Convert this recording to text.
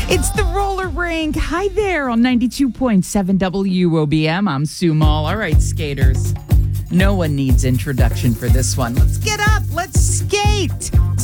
It's the roller rink. Hi there on 92.7 WOBM. I'm Sue Mall. All right, skaters. No one needs introduction for this one. Let's get up. Let's skate.